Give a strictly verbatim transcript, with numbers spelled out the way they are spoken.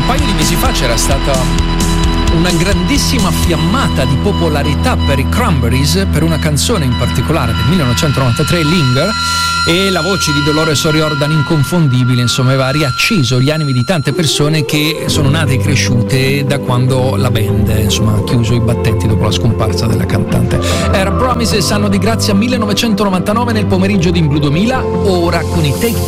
paio di mesi fa c'era stata una grandissima fiammata di popolarità per i Cranberries, per una canzone in particolare del millenovecentonovantatré, Linger, e la voce di Dolores O'Riordan inconfondibile, insomma, aveva riacceso gli animi di tante persone che sono nate e cresciute da quando la band, insomma, ha chiuso i battenti dopo la scomparsa della cantante. Era Promises, anno di grazia millenovecentonovantanove, nel pomeriggio di In Blu duemila, ora con i Take